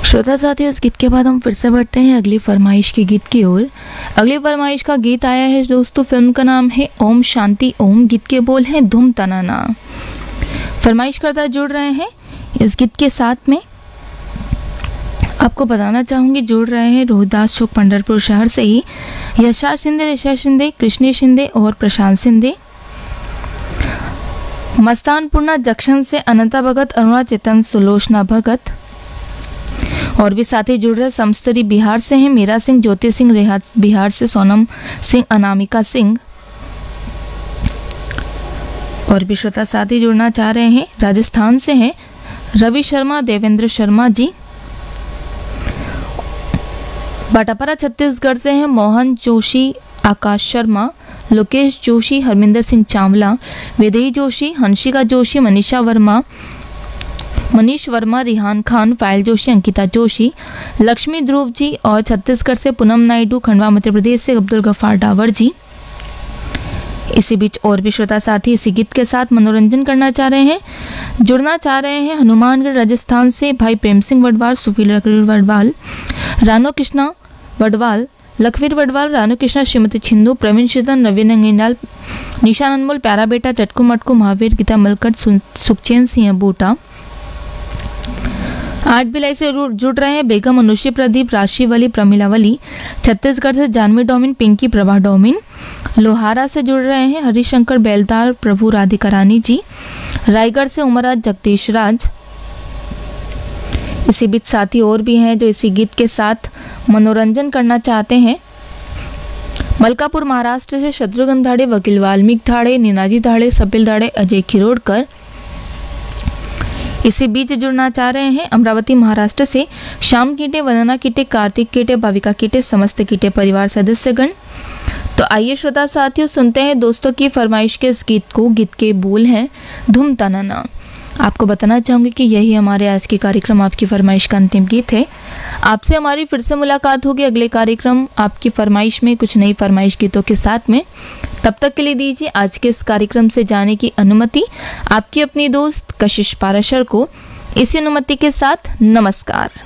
श्रोता साथियों, इस गीत के बाद हम फिर से बढ़ते हैं अगली फरमाइश के गीत की ओर। अगली फरमाइश का गीत आया है दोस्तों, फिल्म का नाम है ओम शांति ओम, गीत के बोल हैं धूम तनाना। फरमाइश करता जुड़ रहे हैं इस गीत के साथ में। आपको बताना चाहूंगी जुड़ रहे हैं रोहिदास चौक पंढरपुर शहर से ही यशा शिंदे, ऋषा शिंदे, कृष्णी शिंदे और प्रशांत शिंदे। मस्तानपुरना जंक्शन से अनंता भगत, अरुणा चेतन, सुलोचना भगत। और भी साथी जुड़ रहे समस्तरी बिहार से हैं, मीरा सिंह, ज्योति सिंह, रेहात बिहार से, सोनम सिंह, अनामिका सिंह। और भी श्रोता साथी जुड़ना चाह रहे हैं राजस्थान से हैं, रवि शर्मा, देवेंद्र शर्मा जी। बाटापारा छत्तीसगढ़ से हैं, मोहन जोशी, आकाश शर्मा, लोकेश जोशी, हरमिंदर सिंह चावला, विदेही जोशी, हंसिका जोशी, मनीषा वर्मा, मनीष वर्मा, रिहान खान, फाइल जोशी, अंकिता जोशी, लक्ष्मी ध्रुव जी। और छत्तीसगढ़ से पूनम नायडू, खंडवा मध्य प्रदेश से अब्दुल गफार डावर जी। इसी बीच और भी श्रोता साथी इसी गीत के साथ मनोरंजन करना चाह रहे हैं, जुड़ना चाह रहे हैं हनुमानगढ़ राजस्थान से भाई प्रेम सिंह वडवाल, सुफील वडवाल, रानो कृष्णा वडवाल, लखवीर वडवाल, रानो कृष्णा, श्रीमती छिंदू, प्रवीण शीतन, नवीन अंगिनाल, निशान अनमोल, प्यारा बेटा, चटकू मटकू, महावीर, गीता मलकट, सुखचैन सिंह बूटा। आठ बिलाई से जुड़ रहे हैं बेगम अनुषी प्रदीप, राशिवली, प्रमिलावली। छत्तीसगढ़ से जानवी डोमिन, पिंकी प्रभा डोमिन। लोहारा से जुड़ रहे हैं हरिशंकर बेलदार, प्रभु राधिका रानी जी। रायगढ़ से उमराज, जगदीश राज। इसी बीच साथी और भी हैं जो इसी गीत के साथ मनोरंजन करना चाहते हैं। मलकापुर महाराष्ट्र से शत्रुघ्न धाड़े, वकील वाल्मीकि धाड़े, नीनाजी धाड़े, सपिल धाड़े, अजय खिरोड़कर। इसी बीच जुड़ना चाह रहे हैं अमरावती महाराष्ट्र से श्याम कीटे, वंदना कीटे, कार्तिक कीटे, भाविका कीटे, समस्त कीटे परिवार सदस्यगण। तो आइए श्रोता साथियों सुनते हैं दोस्तों की फरमाइश के इस गीत को। गीत के बोल हैं धूम तनाना। आपको बताना चाहूंगी कि यही हमारे आज के कार्यक्रम आपकी फरमाइश का अंतिम गीत है। आपसे हमारी फिर से मुलाकात होगी अगले कार्यक्रम आपकी फरमाइश में कुछ नई फरमाइश गीतों के साथ में। तब तक के लिए दीजिए आज के इस कार्यक्रम से जाने की अनुमति आपकी अपनी दोस्त कशिश पाराशर को। इसी अनुमति के साथ नमस्कार।